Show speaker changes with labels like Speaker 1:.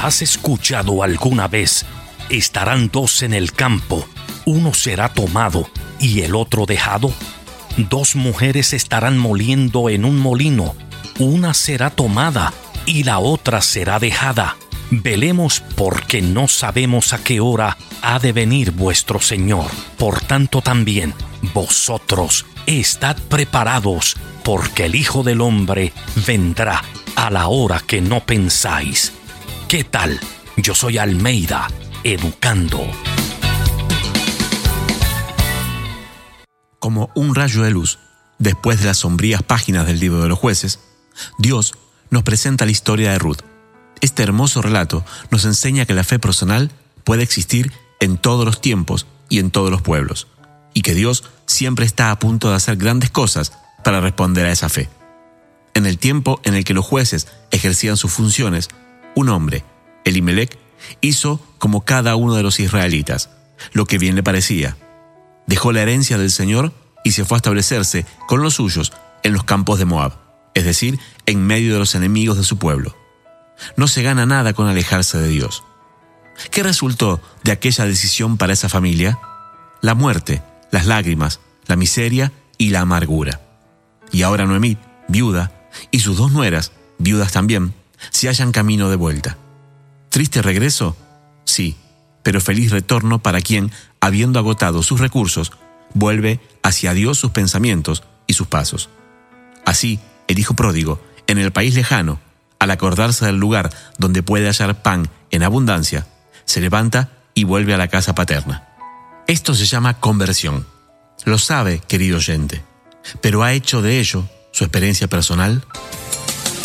Speaker 1: ¿Has escuchado alguna vez? ¿Estarán dos en el campo? Uno será tomado y el otro dejado. Dos mujeres estarán moliendo en un molino. Una será tomada y la otra será dejada. Velemos porque no sabemos a qué hora ha de venir vuestro Señor. Por tanto también, vosotros estad preparados, porque el Hijo del Hombre vendrá a la hora que no pensáis. ¿Qué tal? Yo soy Almeida, educando.
Speaker 2: Como un rayo de luz, después de las sombrías páginas del libro de los jueces, Dios nos presenta la historia de Ruth. Este hermoso relato nos enseña que la fe personal puede existir en todos los tiempos y en todos los pueblos, y que Dios siempre está a punto de hacer grandes cosas para responder a esa fe. En el tiempo en el que los jueces ejercían sus funciones, un hombre, Elimelec, hizo como cada uno de los israelitas, lo que bien le parecía. Dejó la herencia del Señor y se fue a establecerse con los suyos en los campos de Moab, es decir, en medio de los enemigos de su pueblo. No se gana nada con alejarse de Dios. ¿Qué resultó de aquella decisión para esa familia? La muerte, las lágrimas, la miseria y la amargura. Y ahora Noemí, viuda, y sus dos nueras, viudas también, se hallan camino de vuelta. ¿Triste regreso? Sí, pero feliz retorno para quien, habiendo agotado sus recursos, vuelve hacia Dios sus pensamientos y sus pasos. Así, el hijo pródigo, en el país lejano, al acordarse del lugar donde puede hallar pan en abundancia, se levanta y vuelve a la casa paterna. Esto se llama conversión. Lo sabe, querido oyente, pero ¿ha hecho de ello su experiencia personal?